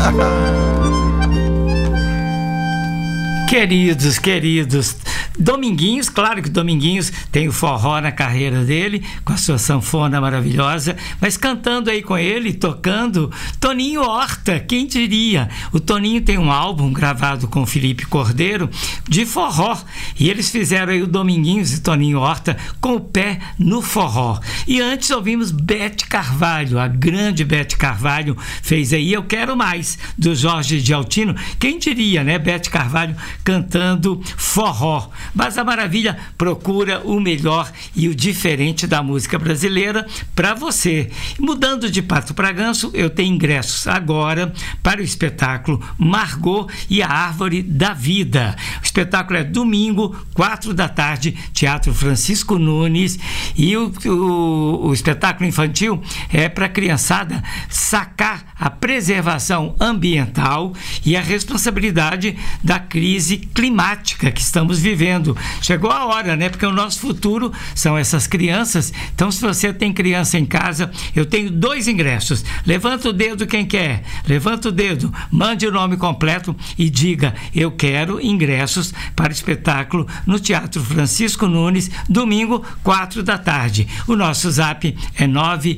Queridos, Dominguinhos, claro que Dominguinhos tem o forró na carreira dele, com a sua sanfona maravilhosa, mas cantando aí com ele, tocando, Toninho Horta, quem diria? O Toninho tem um álbum gravado com o Felipe Cordeiro de forró, e eles fizeram aí o Dominguinhos e Toninho Horta com o pé no forró. E antes ouvimos Bete Carvalho, a grande Bete Carvalho fez aí Eu Quero Mais, do Jorge de Altino, quem diria, né? Bete Carvalho cantando forró. Mas a Maravilha procura o melhor e o diferente da música brasileira para você. Mudando de pato para ganso, eu tenho ingressos agora para o espetáculo Margot e a Árvore da Vida. O espetáculo é domingo, 4 da tarde, Teatro Francisco Nunes, e o espetáculo infantil é para a criançada sacar a preservação ambiental e a responsabilidade da crise climática que estamos vivendo. Chegou a hora, né? Porque o nosso futuro são essas crianças. Então, se você tem criança em casa, eu tenho 2 ingressos. Levanta o dedo quem quer. Levanta o dedo, mande o nome completo e diga: eu quero ingressos para o espetáculo no Teatro Francisco Nunes, domingo, 4 da tarde. O nosso zap é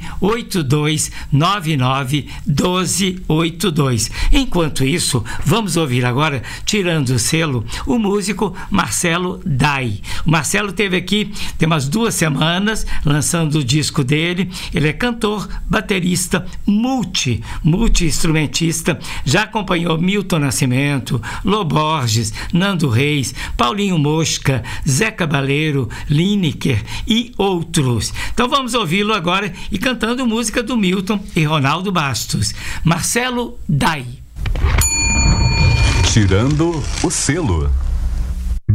982991282. Enquanto isso, vamos ouvir agora, tirando o selo, o músico Marcelo Dai. O Marcelo esteve aqui tem umas 2 semanas lançando o disco dele. Ele é cantor, baterista, multi-instrumentista, já acompanhou Milton Nascimento, Lô Borges, Nando Reis, Paulinho Mosca, Zé Cabaleiro, Lineker e outros. Então vamos ouvi-lo agora e cantando música do Milton e Ronaldo Bastos. Marcelo Dai. Tirando o selo.